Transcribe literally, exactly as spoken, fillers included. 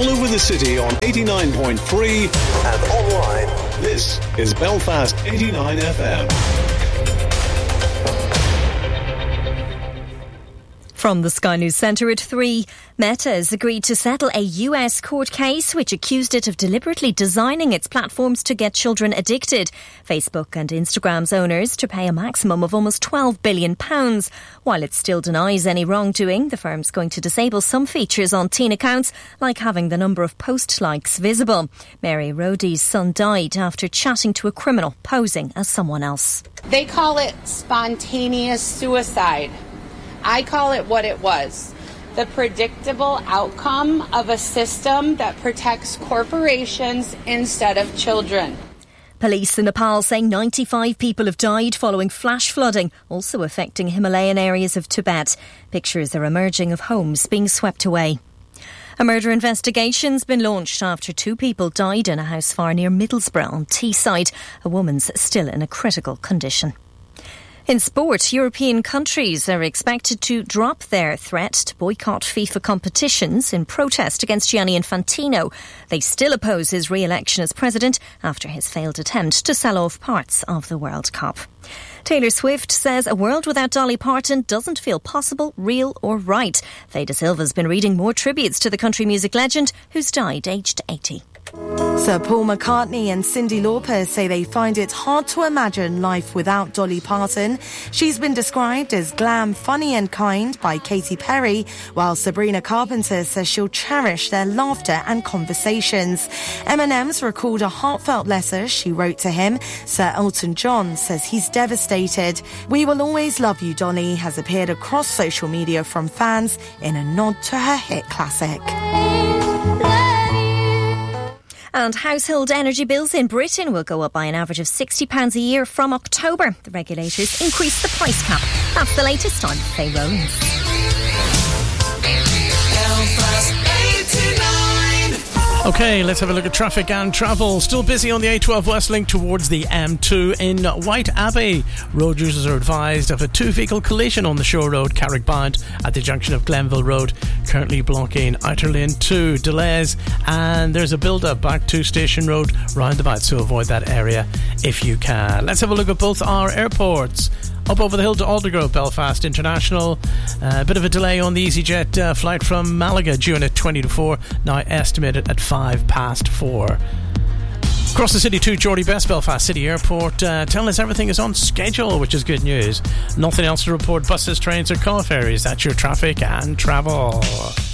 all over the city on eighty-nine point three and online. This is Belfast eighty-nine F M. From the Sky News Centre at three, Meta has agreed to settle a U S court case which accused it of deliberately designing its platforms to get children addicted. Facebook and Instagram's owners to pay a maximum of almost twelve billion pounds. While it still denies any wrongdoing, the firm's going to disable some features on teen accounts, like having the number of post likes visible. Mary Roddy's son died after chatting to a criminal posing as someone else. They call it spontaneous suicide. I call it what it was, the predictable outcome of a system that protects corporations instead of children. Police in Nepal say ninety-five people have died following flash flooding, also affecting Himalayan areas of Tibet. Pictures are emerging of homes being swept away. A murder investigation's been launched after two people died in a house fire near Middlesbrough on Teesside. A woman's still in a critical condition. In sport, European countries are expected to drop their threat to boycott FIFA competitions in protest against Gianni Infantino. They still oppose his re-election as president after his failed attempt to sell off parts of the World Cup. Taylor Swift says a world without Dolly Parton doesn't feel possible, real or right. Faye De Silva's been reading more tributes to the country music legend, who's died aged eighty. Sir Paul McCartney and Cyndi Lauper say they find it hard to imagine life without Dolly Parton. She's been described as glam, funny and kind by Katy Perry, while Sabrina Carpenter says she'll cherish their laughter and conversations. Eminem's recalled a heartfelt letter she wrote to him. Sir Elton John says he's devastated. "We will always love you, Dolly," has appeared across social media from fans in a nod to her hit classic. And household energy bills in Britain will go up by an average of sixty pounds a year from October. The regulators increased the price cap. That's the latest on Faye Rowlands. OK, let's have a look at traffic and travel. Still busy on the A twelve West Link towards the M two in White Abbey. Road users are advised of a two-vehicle collision on the Shore Road, Carrickbound at the junction of Glenville Road, currently blocking Outer Lane two. Delays, and there's a build-up back to Station Road roundabout, so avoid that area if you can. Let's have a look at both our airports. Up over the hill to Aldergrove, Belfast International. Uh, a bit of a delay on the EasyJet uh, flight from Malaga, due in at twenty to four, now estimated at five past four. Across the city to Geordie Best, Belfast City Airport, uh, telling us everything is on schedule, which is good news. Nothing else to report. Buses, trains or car ferries. That's your traffic and travel.